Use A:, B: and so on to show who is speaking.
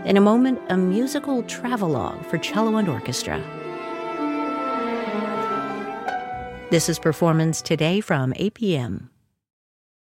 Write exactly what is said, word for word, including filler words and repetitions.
A: In a moment, a musical travelogue for cello and orchestra. This is Performance Today from A P M.